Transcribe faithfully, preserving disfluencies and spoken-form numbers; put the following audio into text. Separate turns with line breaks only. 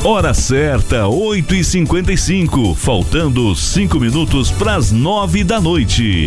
Hora certa, oito e cinquenta e cinco, faltando cinco minutos para as nove da noite.